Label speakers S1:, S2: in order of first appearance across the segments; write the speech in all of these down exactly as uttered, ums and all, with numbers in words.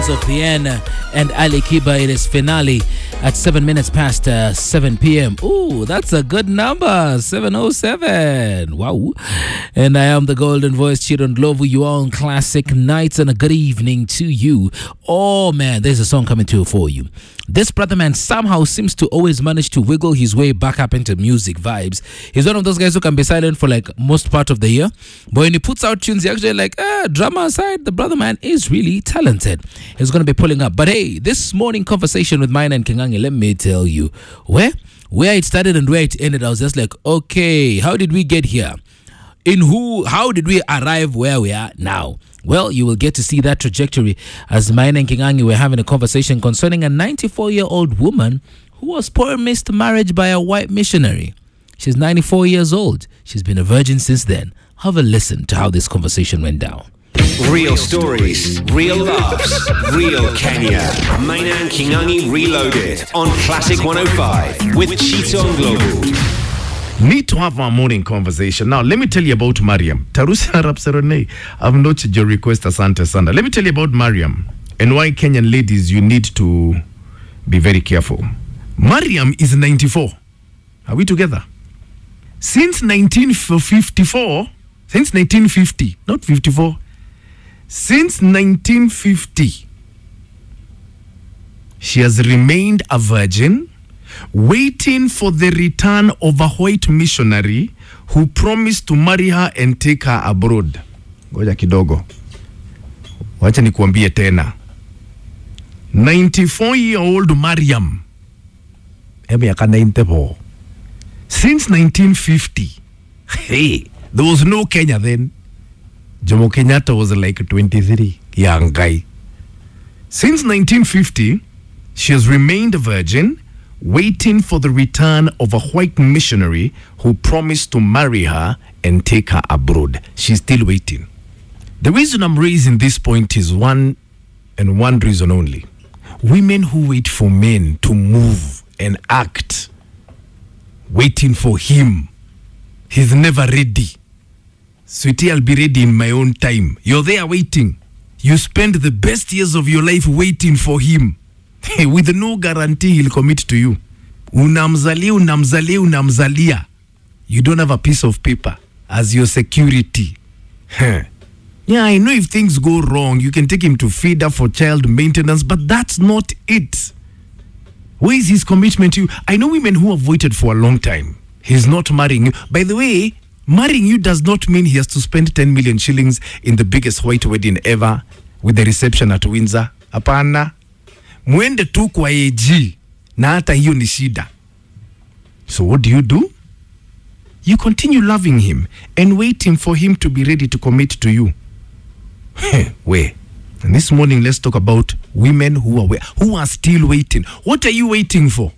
S1: of Bien and Ali Kiba. It is finale at seven minutes past uh, seven p.m. Ooh, that's a good number, seven oh seven. Wow. And I am the golden voice, Chiron Glovu. You are on Classic Nights, and a good evening to you. Oh man, there's a song coming to you for you. This brother man somehow seems to always manage to wiggle his way back up into music vibes. He's one of those guys who can be silent for like most part of the year, but when he puts out tunes, he actually like, ah, drama aside, the brother man is really talented. He's going to be pulling up. But hey, this morning conversation with mine and Kingangi, let me tell you, where where it started and where it ended, I was just like, okay, how did we get here? In who, how did we arrive where we are now? Well, you will get to see that trajectory as mine and Kingangi were having a conversation concerning a ninety-four-year-old woman who was promised marriage by a white missionary. She's ninety-four years old. She's been a virgin since then. Have a listen to how this conversation went down.
S2: Real stories, real laughs, real Kenya. Maina and Kingangi Reloaded on Classic one oh five with Chiton Global.
S3: Need to have our morning conversation. Now, let me tell you about Mariam. Tarusi Arab Serone, I've noted your request, Asante Sanda. Let me tell you about Mariam and why Kenyan ladies, you need to be very careful. Mariam is ninety-four. Are we together? Since nineteen fifty-four, since nineteen fifty, not fifty-four, since nineteen fifty, she has remained a virgin, waiting for the return of a white missionary who promised to marry her and take her abroad. Ngoja kidogo. Wacha nikuambie tena. ninety-four-year-old Mariam. Emi aka ninety-four. Since nineteen fifty. Hey, there was no Kenya then. Jomo Kenyatta was like twenty-three. Young guy. Since nineteen fifty, she has remained a virgin, waiting for the return of a white missionary who promised to marry her and take her abroad. She's still waiting. The reason I'm raising this point is one and one reason only. Women who wait for men to move and act, waiting for him. He's never ready. Sweetie, I'll be ready in my own time. You're there waiting. You spend the best years of your life waiting for him. With no guarantee he'll commit to you. Unamzalia, unamzalia, unamzalia. You don't have a piece of paper as your security. Yeah, I know if things go wrong, you can take him to feeder for child maintenance, but that's not it. Where is his commitment to you? I know women who have waited for a long time. He's not marrying you. By the way, marrying you does not mean he has to spend ten million shillings in the biggest white wedding ever with the reception at Windsor. Hapana. Mwende tu kwa A G na hata hiyo ni shida. So what do you do? You continue loving him and waiting for him to be ready to commit to you. Where? And this morning let's talk about women who are who are still waiting. What are you waiting for?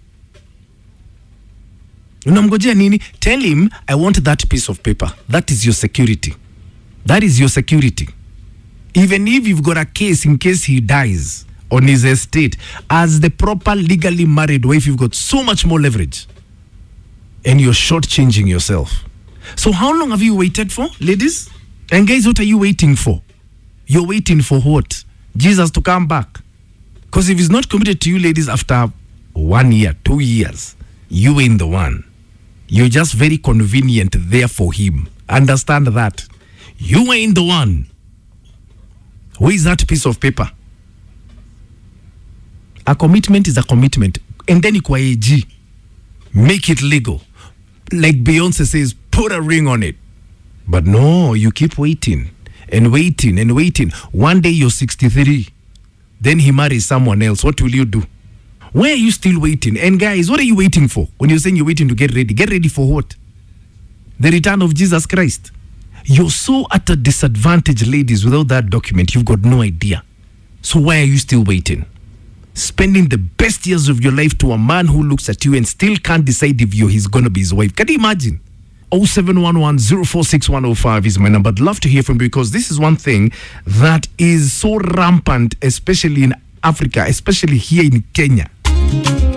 S3: Unamgojea nini? Tell him, I want that piece of paper. That is your security. That is your security. Even if you've got a case in case he dies on his estate, as the proper legally married wife, you've got so much more leverage. And you're shortchanging yourself. So how long have you waited for, ladies? And guys, what are you waiting for? You're waiting for what? Jesus to come back. Because if he's not committed to you, ladies, after one year, two years, you ain't the one. You're just very convenient there for him. Understand that. You ain't the one. Where is that piece of paper? A commitment is a commitment. And then ikwa A G. Make it legal. Like Beyonce says, put a ring on it. But no, you keep waiting and waiting and waiting. One day you're sixty-three. Then he marries someone else. What will you do? Why are you still waiting? And guys, what are you waiting for? When you're saying you're waiting to get ready, get ready for what? The return of Jesus Christ. You're so at a disadvantage, ladies, without that document. You've got no idea. So why are you still waiting? Spending the best years of your life to a man who looks at you and still can't decide if you're he's gonna be his wife. Can you imagine? oh seven one one, oh four six one oh five is my number. I'd love to hear from you, because this is one thing that is so rampant, especially in Africa, especially here in Kenya.